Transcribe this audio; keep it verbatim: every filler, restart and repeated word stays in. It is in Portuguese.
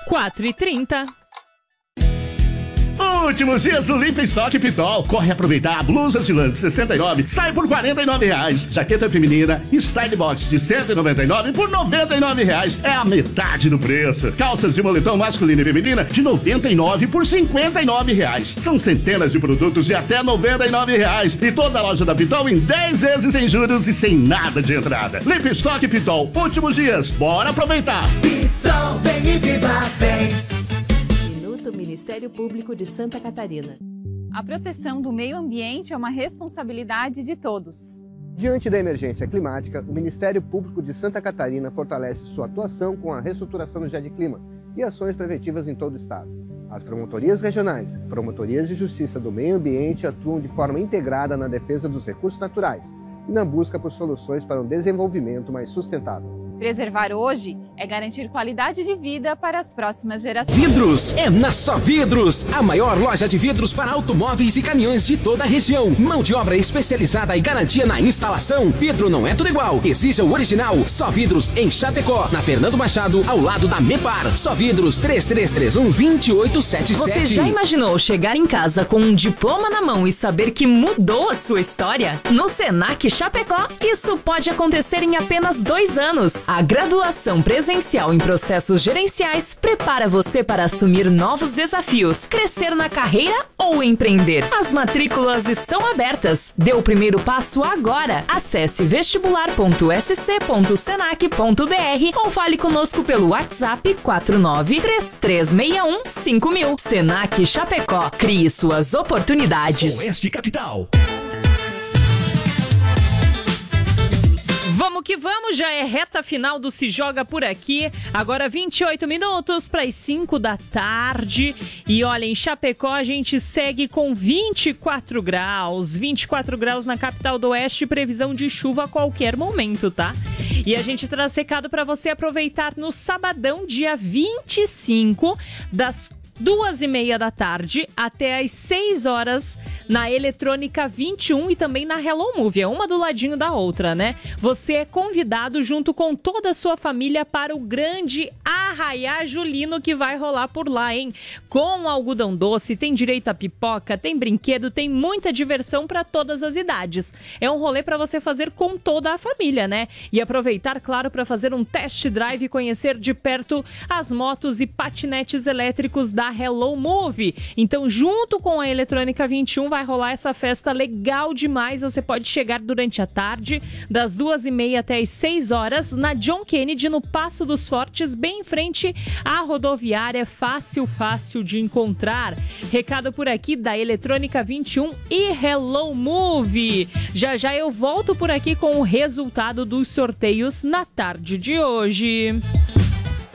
quatro e trinta. Últimos dias do Limpa Estoque Pitol. Corre aproveitar a blusa de lã de sessenta e nove, sai por quarenta e nove reais. Jaqueta feminina Style Box de cento e noventa e nove por noventa e nove reais. É a metade do preço. Calças de moletom masculina e feminina de noventa e nove por cinquenta e nove reais. São centenas de produtos de até noventa e nove reais. E toda a loja da Pitol em dez vezes sem juros e sem nada de entrada. Limpa Estoque Pitol. Últimos dias. Bora aproveitar. Pitol, vem e viva bem. Do Ministério Público de Santa Catarina. A proteção do meio ambiente é uma responsabilidade de todos. Diante da emergência climática, o Ministério Público de Santa Catarina fortalece sua atuação com a reestruturação do GEDclima e ações preventivas em todo o estado. As promotorias regionais, promotorias de justiça do meio ambiente atuam de forma integrada na defesa dos recursos naturais e na busca por soluções para um desenvolvimento mais sustentável. Preservar hoje é garantir qualidade de vida para as próximas gerações. Vidros é na Só Vidros, a maior loja de vidros para automóveis e caminhões de toda a região. Mão de obra especializada e garantia na instalação. Vidro não é tudo igual, exija o original. Só Vidros em Chapecó, na Fernando Machado, ao lado da Mepar. Só Vidros três três três um, dois oito sete sete. Você já imaginou chegar em casa com um diploma na mão e saber que mudou a sua história? No Senac Chapecó, isso pode acontecer em apenas dois anos. A graduação presencial em processos gerenciais prepara você para assumir novos desafios, crescer na carreira ou empreender. As matrículas estão abertas. Dê o primeiro passo agora. Acesse vestibular ponto s c ponto senac ponto b r ou fale conosco pelo WhatsApp quatro nove três três seis um cinco mil. Senac Chapecó. Crie suas oportunidades. Oeste Capital. Vamos que vamos, já é reta final do Se Joga Por Aqui. Agora vinte e oito minutos para as cinco da tarde. E olha, em Chapecó a gente segue com vinte e quatro graus. vinte e quatro graus na capital do Oeste, previsão de chuva a qualquer momento, tá? E a gente traz recado para você aproveitar no sabadão, dia vinte e cinco, das duas e meia da tarde até às seis horas na Eletrônica vinte e um e também na Hello Movie, é uma do ladinho da outra, né? Você é convidado junto com toda a sua família para o grande Arraiá Julino que vai rolar por lá, hein? Com algodão doce, tem direito a pipoca, tem brinquedo, tem muita diversão para todas as idades. É um rolê para você fazer com toda a família, né? E aproveitar, claro, para fazer um test drive e conhecer de perto as motos e patinetes elétricos da Hello Movie. Então, junto com a Eletrônica vinte e um, vai rolar essa festa legal demais. Você pode chegar durante a tarde, das duas e meia até as seis horas, na John Kennedy, no Passo dos Fortes, bem em frente à rodoviária. Fácil, fácil de encontrar. Recado por aqui da Eletrônica vinte e um e Hello Movie. Já já eu volto por aqui com o resultado dos sorteios na tarde de hoje.